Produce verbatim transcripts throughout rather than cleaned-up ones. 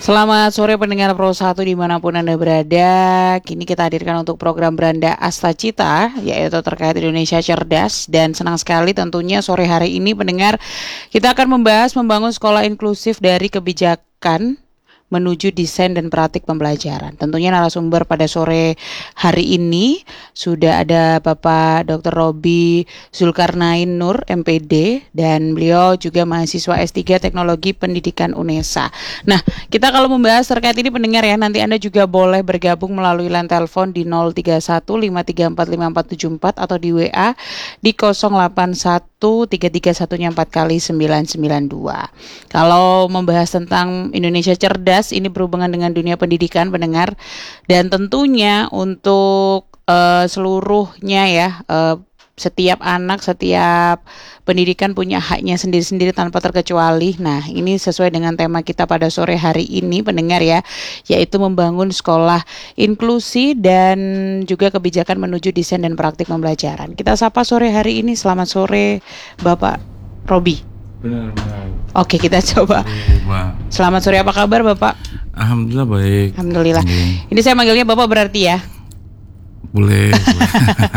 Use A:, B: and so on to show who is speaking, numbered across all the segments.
A: Selamat sore pendengar Pro satu dimanapun Anda berada. Kini kita hadirkan untuk program Beranda Astacita, yaitu terkait Indonesia Cerdas. Dan senang sekali tentunya sore hari ini pendengar, kita akan membahas membangun sekolah inklusif dari kebijakan menuju desain dan praktik pembelajaran. Tentunya narasumber pada sore hari ini sudah ada Bapak Doktor Robi Zulkarnain Nur, M P D, dan beliau juga mahasiswa S tiga Teknologi Pendidikan UNESA. Nah, kita kalau membahas terkait ini pendengar ya, nanti Anda juga boleh bergabung melalui line telepon di nol tiga satu lima tiga empat lima empat tujuh empat atau di W A di nol delapan satu tiga tiga satu empat kali sembilan sembilan dua. Kalau membahas tentang Indonesia Cerdas, ini berhubungan dengan dunia pendidikan pendengar, dan tentunya untuk uh, seluruhnya ya, uh, setiap anak, setiap pendidikan punya haknya sendiri-sendiri tanpa terkecuali. Nah, ini sesuai dengan tema kita pada sore hari ini pendengar ya, yaitu membangun sekolah inklusi dan juga kebijakan menuju desain dan praktik pembelajaran. Kita sapa sore hari ini. Selamat sore Bapak Robi.
B: Benar, benar.
A: Oke, kita coba.
B: Benar.
A: Selamat sore, apa kabar Bapak?
B: Alhamdulillah baik.
A: Alhamdulillah.
B: Ini,
A: Ini saya manggilnya Bapak berarti ya?
B: Boleh. boleh.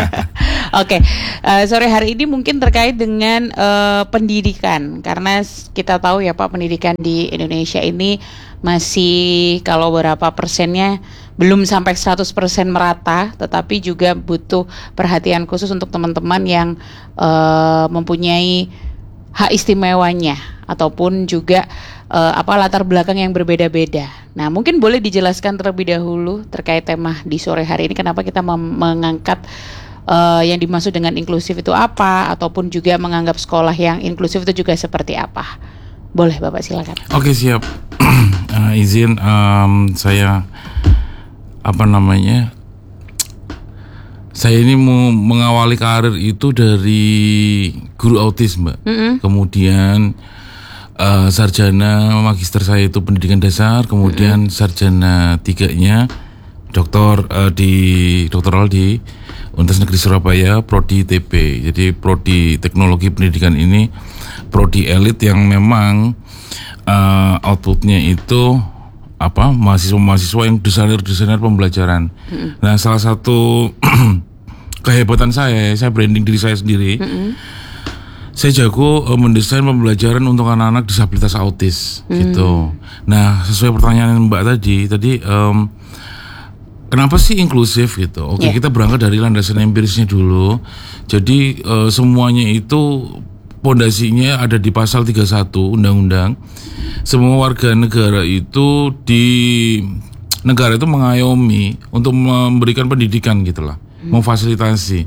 A: Oke, uh, sore hari ini mungkin terkait dengan uh, pendidikan, karena kita tahu ya Pak, pendidikan di Indonesia ini masih kalau berapa persennya belum sampai seratus persen merata, tetapi juga butuh perhatian khusus untuk teman-teman yang uh, mempunyai hak istimewanya ataupun juga uh, apa latar belakang yang berbeda-beda. Nah, mungkin boleh dijelaskan terlebih dahulu terkait tema di sore hari ini, kenapa kita mem- mengangkat uh, yang dimaksud dengan inklusif itu apa, ataupun juga menganggap sekolah yang inklusif itu juga seperti apa. Boleh Bapak silakan.
B: Oke, siap. uh, izin um, saya apa namanya? Saya ini mau mengawali karir itu dari guru autis, Mbak. Mm-hmm. Kemudian uh, sarjana magister saya itu pendidikan dasar, kemudian mm-hmm. sarjana tiganya doktor uh, di doktoral di Universitas Negeri Surabaya, prodi T P. Jadi prodi Teknologi Pendidikan ini prodi elit yang memang uh, outputnya itu apa mahasiswa-mahasiswa yang desainer-desainer pembelajaran. Mm-hmm. Nah, salah satu kehebatan saya, saya branding diri saya sendiri. Mm-hmm. Saya jago uh, mendesain pembelajaran untuk anak-anak disabilitas autis, mm. gitu. Nah, sesuai pertanyaan Mbak tadi, tadi um, kenapa sih inklusif gitu? Oke, yeah. Kita berangkat dari landasan empirisnya dulu. Jadi uh, semuanya itu pondasinya ada di pasal tiga puluh satu Undang-Undang. Semua warga negara itu di negara itu mengayomi untuk memberikan pendidikan gitulah. Hmm. Memfasilitasi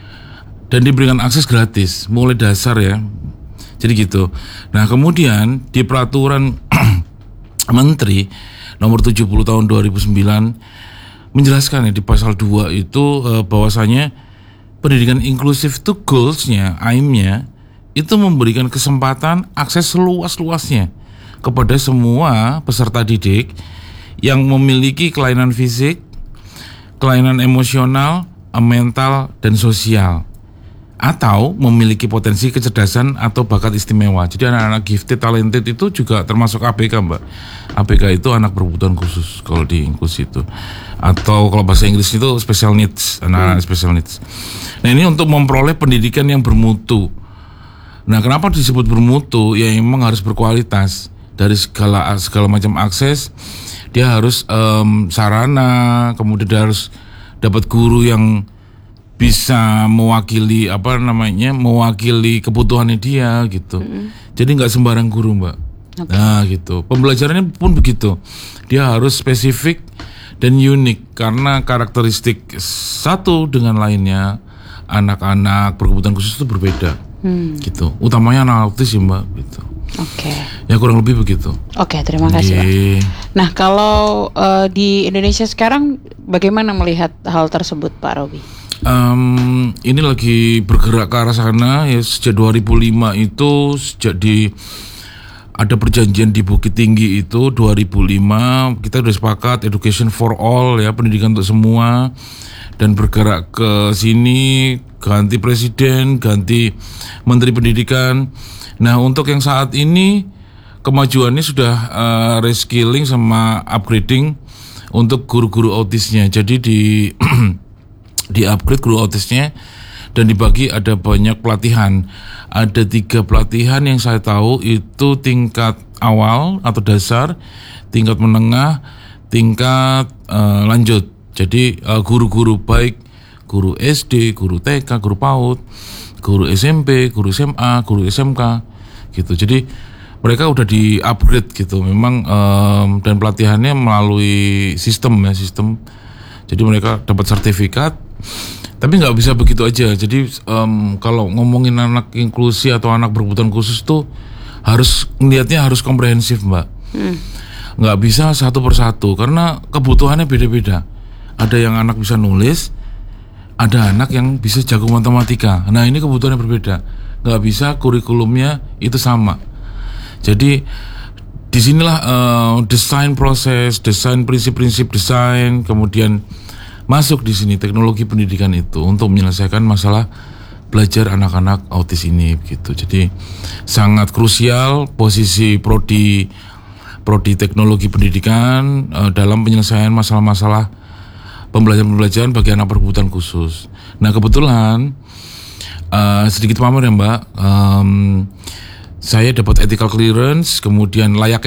B: dan diberikan akses gratis mulai dasar ya, jadi gitu. Nah, kemudian di peraturan Menteri nomor tujuh puluh tahun dua ribu sembilan menjelaskan ya di pasal dua itu eh, bahwasanya pendidikan inklusif itu goalsnya, aimnya itu memberikan kesempatan akses seluas-luasnya kepada semua peserta didik yang memiliki kelainan fisik, kelainan emosional, mental dan sosial, atau memiliki potensi kecerdasan atau bakat istimewa. Jadi anak-anak gifted, talented itu juga termasuk A B K, Mbak. A B K itu anak berkebutuhan khusus kalau di inklusi itu, atau kalau bahasa Inggris itu special needs, anak-anak hmm. special needs. Nah, ini untuk memperoleh pendidikan yang bermutu. Nah, kenapa disebut bermutu? Ya memang harus berkualitas dari segala segala macam akses. Dia harus um, sarana, kemudian dia harus dapat guru yang bisa mewakili apa namanya mewakili kebutuhannya dia gitu. Mm-hmm. Jadi nggak sembarang guru, Mbak. Okay. Nah gitu. Pembelajarannya pun begitu. Dia harus spesifik dan unik karena karakteristik satu dengan lainnya anak-anak berkebutuhan khusus itu berbeda. Hmm. Gitu. Utamanya anak autis sih, Mbak. Gitu.
A: Oke. Okay.
B: Ya kurang lebih begitu.
A: Oke, okay, terima kasih, Pak. Nah, kalau uh, di Indonesia sekarang bagaimana melihat hal tersebut, Pak Robi?
B: Um, ini lagi bergerak ke arah sana ya, sejak dua ribu lima itu, sejak di ada perjanjian di Bukit Tinggi itu dua ribu lima kita sudah sepakat education for all ya, pendidikan untuk semua, dan bergerak ke sini, ganti presiden, ganti menteri pendidikan. Nah, untuk yang saat ini kemajuannya sudah uh, reskilling sama upgrading untuk guru-guru autisnya. Jadi di di upgrade guru autisnya dan dibagi ada banyak pelatihan. Ada tiga pelatihan yang saya tahu itu tingkat awal atau dasar, tingkat menengah, tingkat uh, lanjut. Jadi uh, guru-guru baik guru S D, guru T K, guru PAUD, guru S M P, guru S M A, guru S M K gitu. Jadi mereka udah di upgrade gitu. Memang um, dan pelatihannya melalui sistem ya, sistem. Jadi mereka dapat sertifikat. Tapi nggak bisa begitu aja. Jadi um, kalau ngomongin anak inklusi atau anak berkebutuhan khusus tuh harus niatnya harus komprehensif, Mbak. Hmm. Nggak bisa satu persatu karena kebutuhannya beda-beda. Ada yang anak bisa nulis, ada anak yang bisa jago matematika. Nah ini kebutuhannya berbeda. Nggak bisa kurikulumnya itu sama. Jadi disinilah uh, desain proses, desain prinsip-prinsip desain, kemudian masuk di sini teknologi pendidikan itu untuk menyelesaikan masalah belajar anak-anak autis ini gitu. Jadi sangat krusial posisi prodi prodi teknologi pendidikan uh, dalam penyelesaian masalah-masalah pembelajaran-pembelajaran bagi anak berkebutuhan khusus. Nah kebetulan uh, sedikit pamer ya Mbak, um, saya dapat ethical clearance, kemudian layak